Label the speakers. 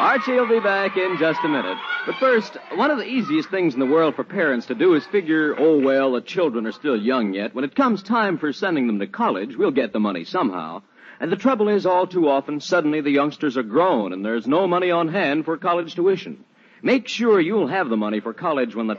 Speaker 1: Archie will be back in just a minute. But first, one of the easiest things in the world for parents to do is figure, the children are still young yet. When it comes time for sending them to college, we'll get the money somehow. And the trouble is, all too often, suddenly the youngsters are grown and there's no money on hand for college tuition. Make sure you'll have the money for college when the